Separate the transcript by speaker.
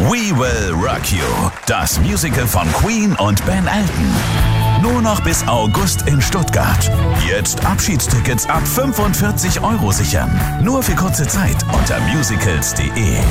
Speaker 1: We Will Rock You, das Musical von Queen und Ben Elton. Nur noch bis August in Stuttgart. Jetzt Abschiedstickets ab 45 € sichern. Nur für kurze Zeit unter musicals.de.